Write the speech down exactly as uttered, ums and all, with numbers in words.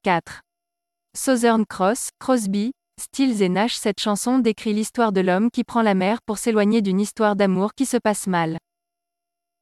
quatre. Southern Cross, Crosby, Stills et Nash. Cette chanson décrit l'histoire de l'homme qui prend la mer pour s'éloigner d'une histoire d'amour qui se passe mal.